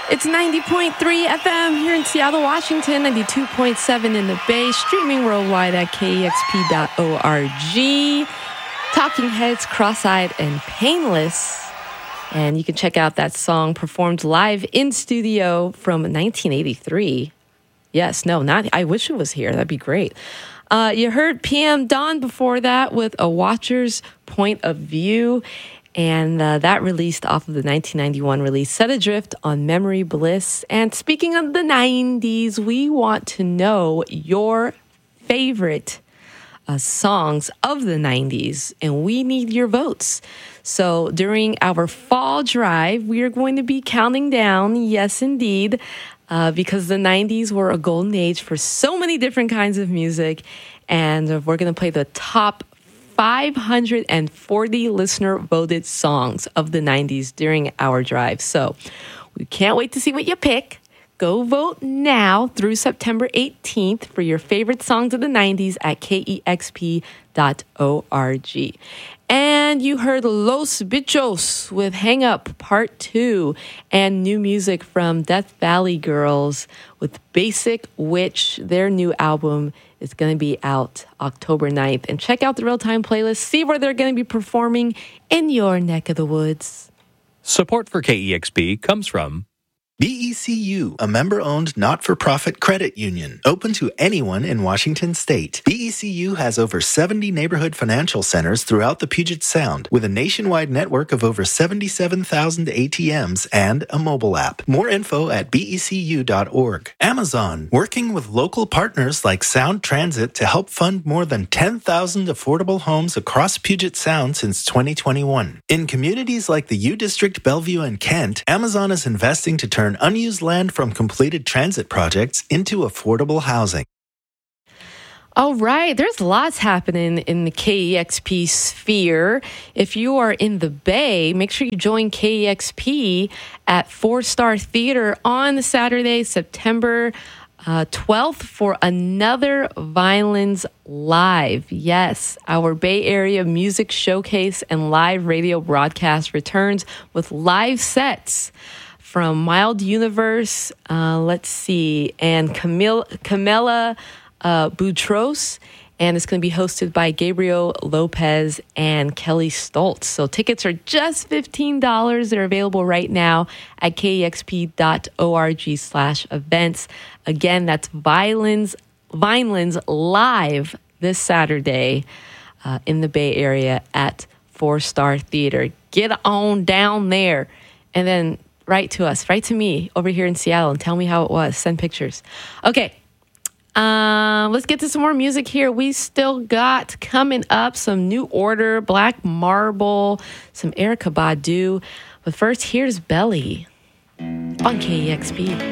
It's 90.3 FM here in Seattle, Washington, 92.7 in the Bay, streaming worldwide at kexp.org. Talking Heads, Cross-Eyed and Painless. And you can check out that song performed live in studio from 1983. Yes, no, not, I wish it was here. That'd be great. You heard PM Dawn before that with A Watcher's Point of View. And that released off of the 1991 release Set Adrift on Memory Bliss. And speaking of the 90s, we want to know your favorite songs of the 90s, and we need your votes. So during our fall drive, we are going to be counting down, yes indeed, because the 90s were a golden age for so many different kinds of music, and we're going to play the top 540 listener-voted songs of the 90s during our drive. So we can't wait to see what you pick. Go vote now through September 18th for your favorite songs of the 90s at kexp.org. And you heard Los Bichos with Hang Up Part 2 and new music from Death Valley Girls with Basic Witch. Their new album is going to be out October 9th. And check out the real-time playlist. See where they're going to be performing in your neck of the woods. Support for KEXP comes from BECU, a member-owned not-for-profit credit union, open to anyone in Washington state. BECU has over 70 neighborhood financial centers throughout the Puget Sound, with a nationwide network of over 77,000 ATMs and a mobile app. More info at becu.org. Amazon, working with local partners like Sound Transit to help fund more than 10,000 affordable homes across Puget Sound since 2021. In communities like the U District, Bellevue, and Kent, Amazon is investing to turn unused land from completed transit projects into affordable housing. All right, there's lots happening in the KEXP sphere. If you are in the Bay, make sure you join KEXP at 4-Star Theater on Saturday, September 12th for another Violins Live. Yes, our Bay Area music showcase and live radio broadcast returns with live sets from Mild Universe, let's see, and Camila Boutros, and it's going to be hosted by Gabriel Lopez and Kelly Stoltz. So tickets are just $15. They're available right now at kexp.org/events. Again, that's Violins Live this Saturday in the Bay Area at 4-Star Theater. Get on down there, and then write to us, write to me over here in Seattle and tell me how it was. Send pictures. Okay, let's get to some more music here. We still got coming up some New Order, Black Marble, some Erykah Badu. But first, here's Belly on KEXP.